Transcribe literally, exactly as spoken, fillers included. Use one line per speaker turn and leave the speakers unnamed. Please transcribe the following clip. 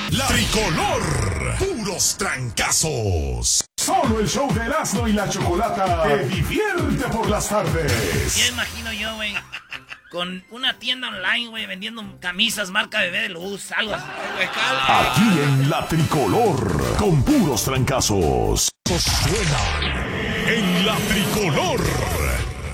La Tricolor. Puros trancazos. Solo el show de Erasmo y la Chocolata te divierte por las tardes.
Ya imagino yo, güey, con una tienda online, güey, vendiendo camisas marca Bebé de Luz, algo así.
Aquí en La Tricolor, con puros trancazos. Suena en La Tricolor.